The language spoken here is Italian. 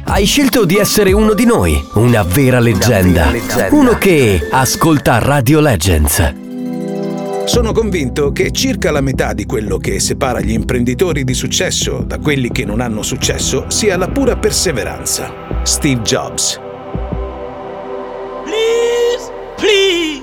hai scelto di essere uno di noi, una vera leggenda. Uno che ascolta Radio Legends. Sono convinto che circa la metà di quello che separa gli imprenditori di successo da quelli che non hanno successo sia la pura perseveranza. Steve Jobs. Please, please.